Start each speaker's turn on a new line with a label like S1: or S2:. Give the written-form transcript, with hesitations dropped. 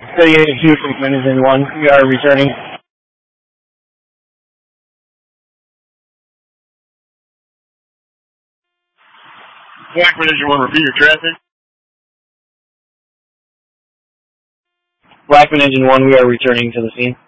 S1: Houston Engine 1, we are returning.
S2: Blackman Engine 1, repeat your traffic.
S1: Blackman Engine 1, we are returning to the scene.